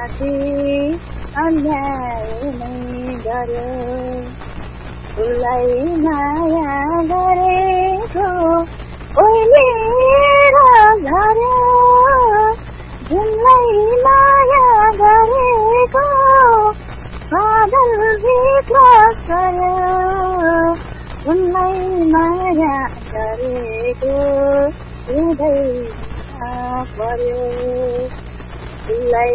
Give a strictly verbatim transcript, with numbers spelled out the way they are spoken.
माथि अन्याय नै गर्यो उसलाई माया गरेको ओइलिएर झर्यो जुनलाई माया गरेको बादल भित्र सर्यो उनलाई माया गरेको हृदयमा पर्यो उसलाई